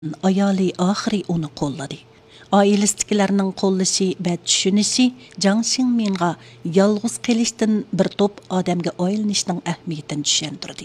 ayoli oxiri uni qo'lladi. Oilasidagilarning qo'llashi va tushunishi Jang Xingminga yolg'iz qilishdan bir to'p odamga aylanishning ahamiyatini tushuntirdi.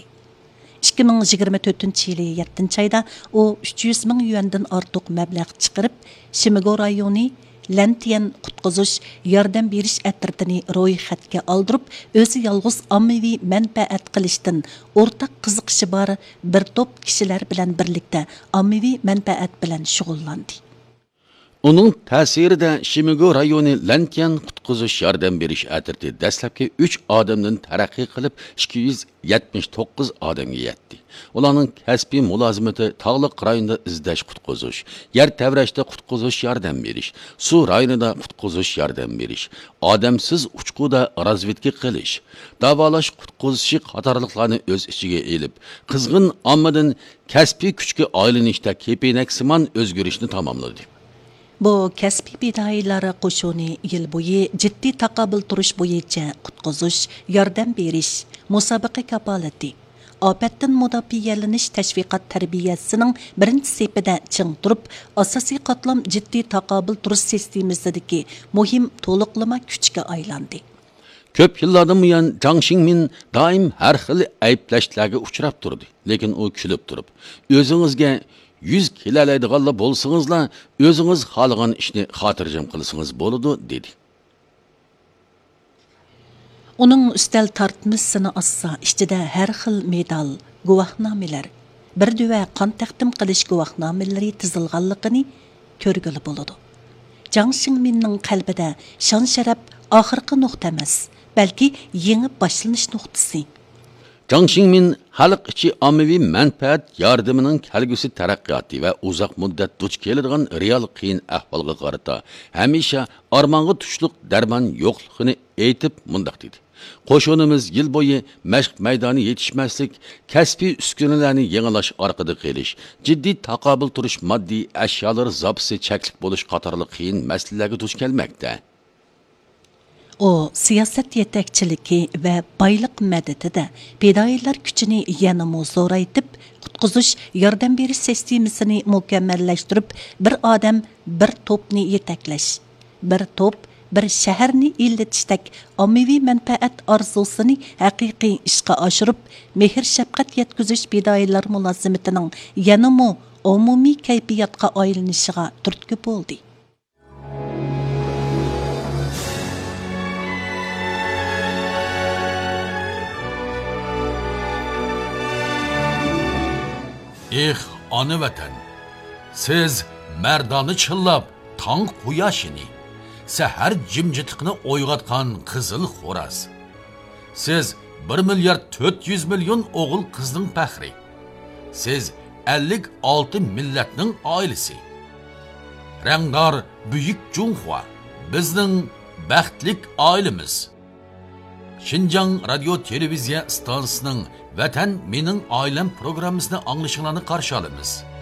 2024 yılı 7 ayda o 300 ming yuandan ortiq mablag' chiqarib, Shimigo rayoni Lentian qutqizish yordam berish atritini ro'yxatga oldirib, o'zi yolg'iz ommaviy manfaat qilishdan o'rtaq qiziqishi bor bir to'p kishilar bilan birlikda ommaviy manfaat bilan shug'ullandi. Onun ta'sirida Shimigo rayoni Lentian qutqizish yordam berish atriti dastlabki 3 odamdan taraqqiy qilib 279 odamga yetdi. Ularning kasbiy mulozimati tog'liq rayonda izlash qutqizish, yer tavrashda qutqizish yordam berish, suv rayonida qutqizish yordam berish, odamsiz uchquda razvedka qilish, davolash qutqizishi qatorliqlarni o'z ichiga elib, qizg'in ommadan kasbiy kuchga aylanishda kepeynaksimon o'zgarishni tamomladi. Bu kasbiy bidayilari qo'shuni yil bo'yi jiddiy taqobil turish bo'yicha qutqizish, yordam berish, musobaqa kapolati, ofatdan mudofialanish tashviqot tarbiyasining birinchi sepida ching turib, asosiy qatlam jiddiy taqobil turish sistemasidagi muhim to'liqlama kuchga aylandi. Ko'p yillardan buyon Jang Xingmin doim har xil ayblashlarga uchrab turdi, lekin u kulib turib, o'zingizga 100 kilalaydiganlar bo'lsingizlar, o'zingiz xohlagan ishni xotirjam qilsangiz bo'ladi, dedi. Uning ustal tortmisini assa, ichida har xil medal, guvohnomalar, bir duva qon taqdim qilish guvohnomalari tizilganligini ko'rgili bo'ladi. Jang Xingminning qalbida shon sharaf oxirgi nuqta emas, balki yangi boshlanish nuqtasi. Jang Xingmin xalq ichi ommaviy manfaat yordamining kelgusi taraqqiyoti va uzoq muddat duch keladigan real qiyin ahvolga qarata hamisha armonga tushliq darmon yo'qligini aytib mundaq dedi. Qo'shonimiz yil bo'yi mashq maydoni yetishmaslik, kasbiy uskunalarni yangilash orqada qelish, jiddiy taqobil turish moddiy ashyolar zapisi cheklik bo'lish qatorli qiyin masalalarga duch kelmoqda. O, siyosat yetakchiligi va boyliq madadida fidoyilar kuchini yanada zo'raytib, qutqizish, yordam berish sistemasini mukammallashtirib, bir odam, bir to'pni yetaklash, bir to'p, bir shaharni illatishdak ommaviy manfaat orzusini haqiqiy ishga oshirib, mehr shafqat yetkazish fidoyilar mulozimatining yanada umumiy kayfiyatga aylanishiga turtki bo'ldi. Ana vatan, siz merdani chillab, tong quyoshini, sahar jimjitlikni o'yg'atgan qizil xo'raz. Siz 1 milyard 400 milyon o'g'il qizning faxri. Siz 56 millatning oilasi. Rangdor buyuk Junhua, bizning baxtlik oilamiz. Xinjiang radio televiziya stansiyasining Vatan mening oilam programmasini anglashinglarni qarshi olamiz.